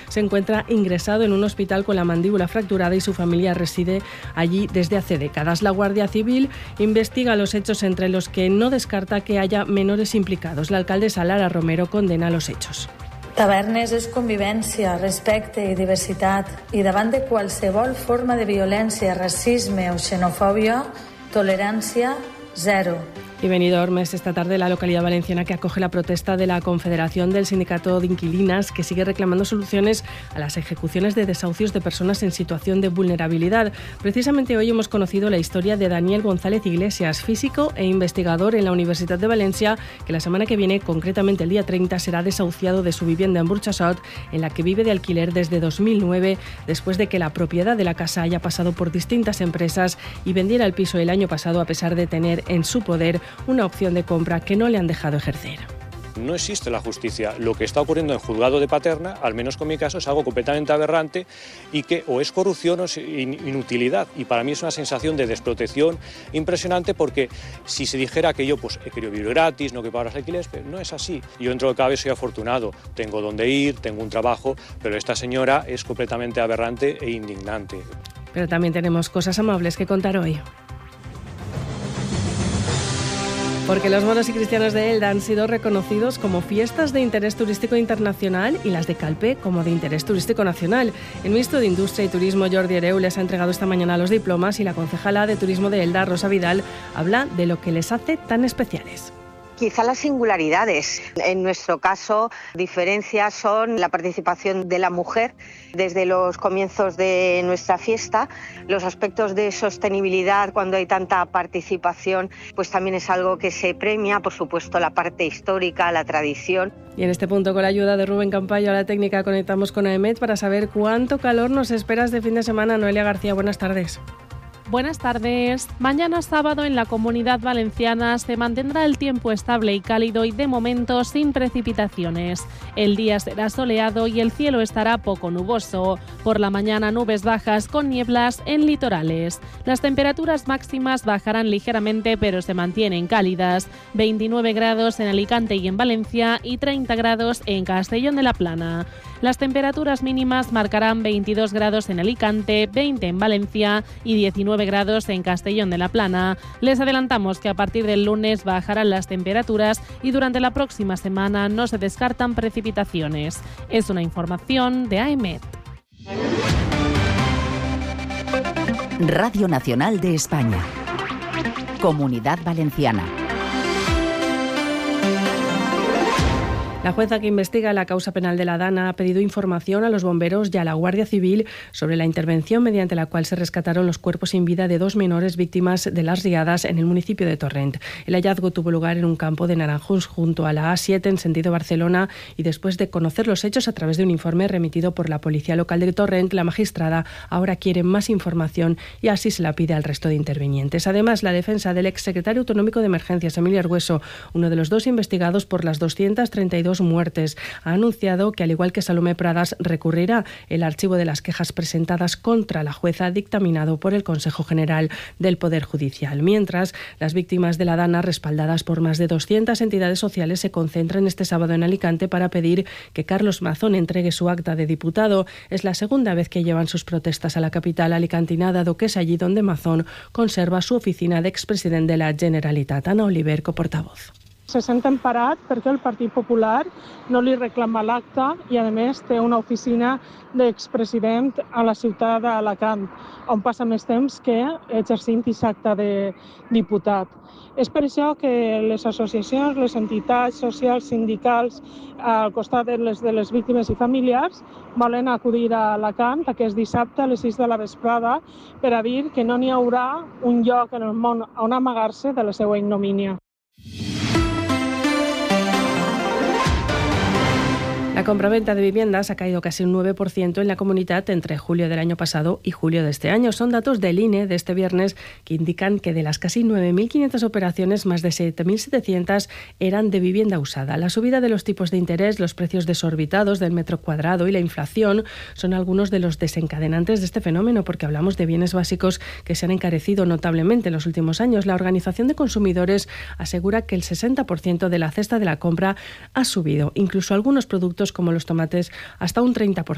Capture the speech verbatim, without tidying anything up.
se encuentra ingresado en un hospital con la mandíbula fracturada y su familia reside allí desde hace décadas. La Guardia Civil investiga los hechos, entre los que no descarta que haya menores implicados. La alcaldesa Lara Romero condena los hechos. Tavernes és convivència, respecte i diversitat, i davant de qualsevol forma de violència, racisme o xenofòbia, tolerància zero. Y Benidorm es esta tarde la localidad valenciana que acoge la protesta de la Confederación del Sindicato de Inquilinas, que sigue reclamando soluciones a las ejecuciones de desahucios de personas en situación de vulnerabilidad. Precisamente hoy hemos conocido la historia de Daniel González Iglesias, físico e investigador en la Universidad de Valencia, que la semana que viene, concretamente el día treinta, será desahuciado de su vivienda en Burxassot, en la que vive de alquiler desde dos mil nueve, después de que la propiedad de la casa haya pasado por distintas empresas y vendiera el piso el año pasado, a pesar de tener en su poder una opción de compra que no le han dejado ejercer. No existe la justicia. Lo que está ocurriendo en el juzgado de Paterna, al menos con mi caso, es algo completamente aberrante y que o es corrupción o es inutilidad. Y para mí es una sensación de desprotección impresionante, porque si se dijera que yo pues, he querido vivir gratis, no que pagar los alquileres, pero no es así. Yo dentro de cada vez soy afortunado, tengo dónde ir, tengo un trabajo, pero esta señora es completamente aberrante e indignante. Pero también tenemos cosas amables que contar hoy. Porque los moros y cristianos de Elda han sido reconocidos como fiestas de interés turístico internacional y las de Calpe como de interés turístico nacional. El ministro de Industria y Turismo, Jordi Hereu, les ha entregado esta mañana los diplomas y la concejala de Turismo de Elda, Rosa Vidal, habla de lo que les hace tan especiales. Quizá las singularidades. En nuestro caso, diferencias son la participación de la mujer desde los comienzos de nuestra fiesta. Los aspectos de sostenibilidad, cuando hay tanta participación, pues también es algo que se premia. Por supuesto, la parte histórica, la tradición. Y en este punto, con la ayuda de Rubén Campayo a la técnica, conectamos con AEMET para saber cuánto calor nos espera este fin de semana. Noelia García, buenas tardes. Buenas tardes. Mañana sábado en la Comunidad Valenciana se mantendrá el tiempo estable y cálido y de momento sin precipitaciones. El día será soleado y el cielo estará poco nuboso. Por la mañana nubes bajas con nieblas en litorales. Las temperaturas máximas bajarán ligeramente pero se mantienen cálidas. veintinueve grados en Alicante y en Valencia y treinta grados en Castellón de la Plana. Las temperaturas mínimas marcarán veintidós grados en Alicante, veinte en Valencia y diecinueve grados en Castellón de la Plana. Les adelantamos que a partir del lunes bajarán las temperaturas y durante la próxima semana no se descartan precipitaciones. Es una información de AEMET. Radio Nacional de España. Comunidad Valenciana. La jueza que investiga la causa penal de la Dana ha pedido información a los bomberos y a la Guardia Civil sobre la intervención mediante la cual se rescataron los cuerpos sin vida de dos menores víctimas de las riadas en el municipio de Torrent. El hallazgo tuvo lugar en un campo de naranjos junto a la A siete en sentido Barcelona, y después de conocer los hechos a través de un informe remitido por la Policía Local de Torrent, la magistrada ahora quiere más información y así se la pide al resto de intervinientes. Además, la defensa del exsecretario autonómico de Emergencias, Emilio Argueso, uno de los dos investigados por las doscientas treinta y dos muertes, ha anunciado que, al igual que Salomé Pradas, recurrirá el archivo de las quejas presentadas contra la jueza dictaminado por el Consejo General del Poder Judicial. Mientras, las víctimas de la Dana, respaldadas por más de doscientas entidades sociales, se concentran este sábado en Alicante para pedir que Carlos Mazón entregue su acta de diputado. Es la segunda vez que llevan sus protestas a la capital alicantina, dado que es allí donde Mazón conserva su oficina de expresidente de la Generalitat. Ana Oliver, coportavoz. Se senten parat perquè el Partit Popular no li reclama l'acte i, a més, té una oficina d'expresident a la ciutat d'Alacant, on passa més temps que exercint aquest acte de diputat. És per això que les associacions, les entitats socials, sindicals, al costat de les, de les víctimes i familiars, volen acudir a Alacant aquest dissabte a les sis de la vesprada per a dir que no n'hi haurà un lloc en el món on amagar-se de la seva ignomínia. La compraventa de viviendas ha caído casi un nueve por ciento en la comunidad entre julio del año pasado y julio de este año. Son datos del I N E de este viernes que indican que de las casi nueve mil quinientas operaciones, más de siete mil setecientas eran de vivienda usada. La subida de los tipos de interés, los precios desorbitados del metro cuadrado y la inflación son algunos de los desencadenantes de este fenómeno, porque hablamos de bienes básicos que se han encarecido notablemente en los últimos años. La Organización de Consumidores asegura que el sesenta por ciento de la cesta de la compra ha subido, incluso algunos productos como los tomates hasta un treinta por ciento.